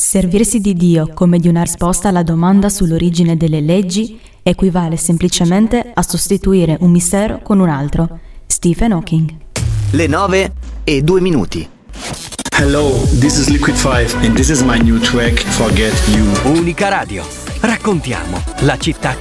Servirsi di Dio come di una risposta alla domanda sull'origine delle leggi equivale semplicemente a sostituire un mistero con un altro. Stephen Hawking. Le 9:02. Hello, this is Liquid 5 and this is my new track, Forget You. Unica Radio. Raccontiamo la città che